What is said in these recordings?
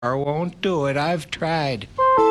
I won't do it. I've tried.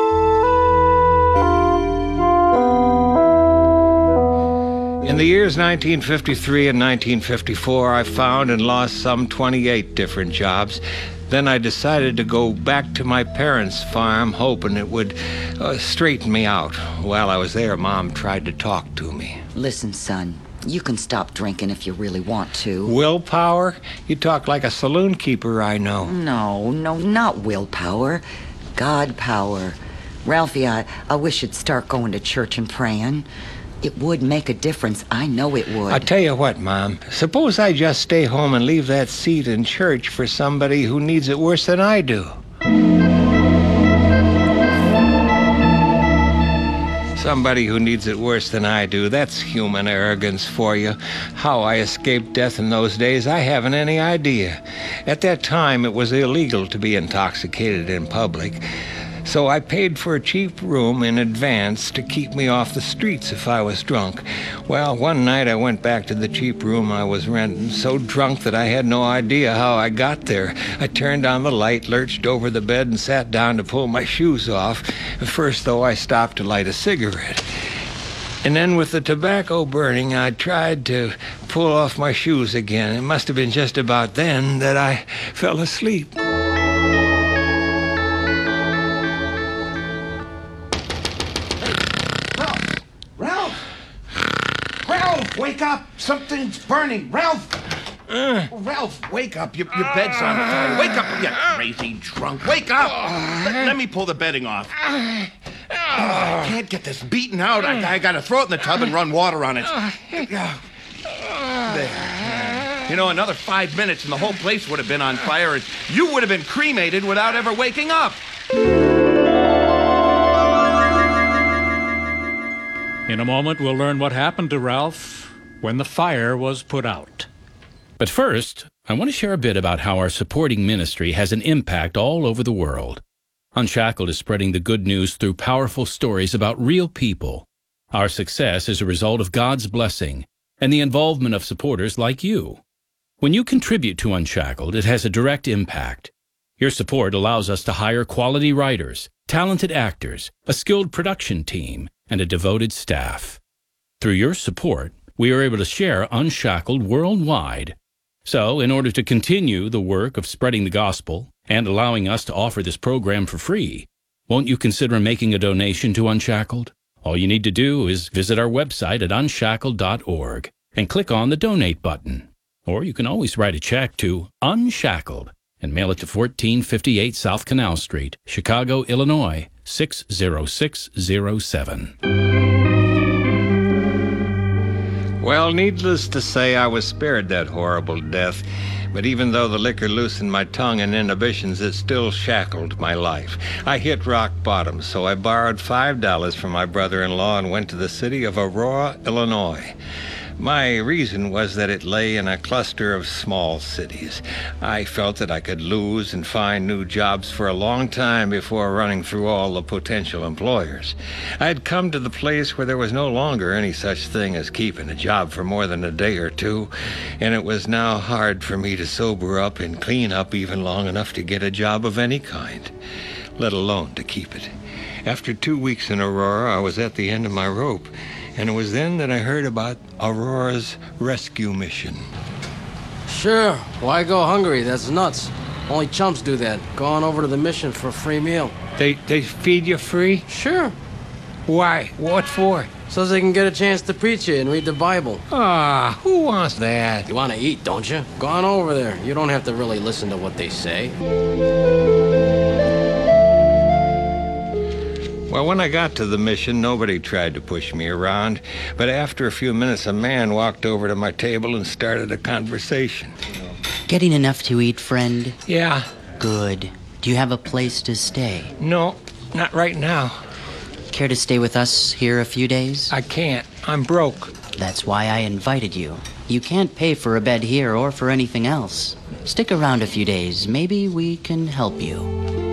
In the years 1953 and 1954, I found and lost some 28 different jobs. Then I decided to go back to my parents' farm, hoping it would straighten me out. While I was there, Mom tried to talk to me. Listen, son, you can stop drinking if you really want to. Willpower? You talk like a saloon keeper I know. No, not willpower. God power. Ralphie, I wish you'd start going to church and praying. It would make a difference. I know it would. I tell you what, Mom. Suppose I just stay home and leave that seat in church for somebody who needs it worse than I do. Somebody who needs it worse than I do. That's human arrogance for you. How I escaped death in those days, I haven't any idea. At that time, it was illegal to be intoxicated in public. So I paid for a cheap room in advance to keep me off the streets if I was drunk. Well, one night I went back to the cheap room I was renting, so drunk that I had no idea how I got there. I turned on the light, lurched over the bed, and sat down to pull my shoes off. First, though, I stopped to light a cigarette. And then with the tobacco burning, I tried to pull off my shoes again. It must have been just about then that I fell asleep. Wake up! Something's burning! Ralph! Ralph, wake up. Your bed's on fire. Wake up, you crazy drunk. Wake up! Let me pull the bedding off. I can't get this beaten out. I gotta throw it in the tub and run water on it. There. You know, another 5 minutes and the whole place would have been on fire and you would have been cremated without ever waking up. In a moment, we'll learn what happened to Ralph when the fire was put out. But first, I want to share a bit about how our supporting ministry has an impact all over the world. Unshackled is spreading the good news through powerful stories about real people. Our success is a result of God's blessing and the involvement of supporters like you. When you contribute to Unshackled, it has a direct impact. Your support allows us to hire quality writers, talented actors, a skilled production team, and a devoted staff. Through your support, we are able to share Unshackled worldwide. So, in order to continue the work of spreading the gospel and allowing us to offer this program for free, won't you consider making a donation to Unshackled? All you need to do is visit our website at unshackled.org and click on the Donate button. Or you can always write a check to Unshackled and mail it to 1458 South Canal Street, Chicago, Illinois, 60607. Well, needless to say, I was spared that horrible death. But even though the liquor loosened my tongue and inhibitions, it still shackled my life. I hit rock bottom, so I borrowed $5 from my brother-in-law and went to the city of Aurora, Illinois. My reason was that it lay in a cluster of small cities. I felt that I could lose and find new jobs for a long time before running through all the potential employers. I had come to the place where there was no longer any such thing as keeping a job for more than a day or two, and it was now hard for me to sober up and clean up even long enough to get a job of any kind, let alone to keep it. After 2 weeks in Aurora, I was at the end of my rope. And it was then that I heard about Aurora's rescue mission. Sure, why go hungry? That's nuts. Only chumps do that. Go on over to the mission for a free meal. They feed you free? Sure. Why? What for? So they can get a chance to preach it and read the Bible. Ah, who wants that? You want to eat, don't you? Go on over there. You don't have to really listen to what they say. Well, when I got to the mission, nobody tried to push me around. But after a few minutes, a man walked over to my table and started a conversation. Getting enough to eat, friend? Yeah. Good. Do you have a place to stay? No, not right now. Care to stay with us here a few days? I can't. I'm broke. That's why I invited you. You can't pay for a bed here or for anything else. Stick around a few days. Maybe we can help you.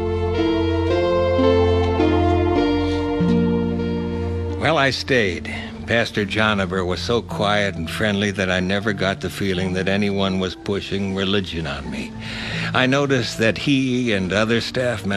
Well, I stayed. Pastor Johnover was so quiet and friendly that I never got the feeling that anyone was pushing religion on me. I noticed that he and other staff members